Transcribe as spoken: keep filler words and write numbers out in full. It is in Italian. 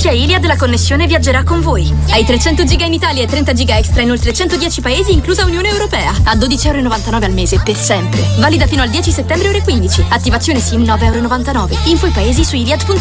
Grazie a Iliad la connessione viaggerà con voi. Hai trecento giga in Italia e trenta giga extra in oltre centodieci paesi, inclusa Unione Europea. A dodici virgola novantanove euro al mese, per sempre. Valida fino al dieci settembre ore quindici. Attivazione SIM nove virgola novantanove euro. Info i paesi su iliad punto